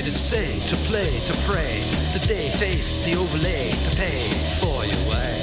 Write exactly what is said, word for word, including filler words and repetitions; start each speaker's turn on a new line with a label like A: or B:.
A: to say, to play, to pray, that they face the overlay to pay for your way.